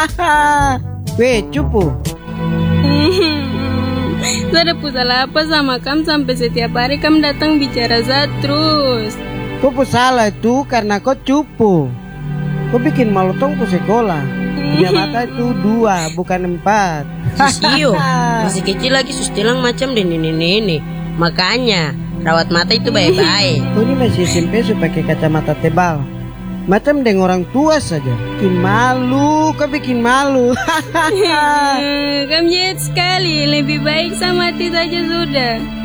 Weh, cupu. Saya ada salah apa sama kamu sampai setiap hari kamu datang bicara Zat terus. Kau salah itu karena kau cupu. Kau bikin malu tong ke sekolah. Punya mata itu 2 bukan 4. Sisio masih kecil lagi sustilang macam dan ini. Makanya rawat mata itu baik-baik. Kau ini masih SMP pakai kacamata tebal. Macam dengan orang tua saja. Bikin malu, kau bikin malu. Kamu jahat sekali. Lebih baik sama mati saja sudah.